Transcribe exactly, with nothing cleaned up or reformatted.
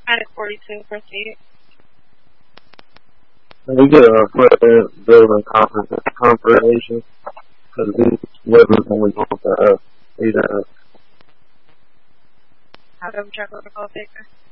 Attic forty-two, proceed. We get a president building conference confirmation because these livers when we go to us, we uh I'll double check with the call taker.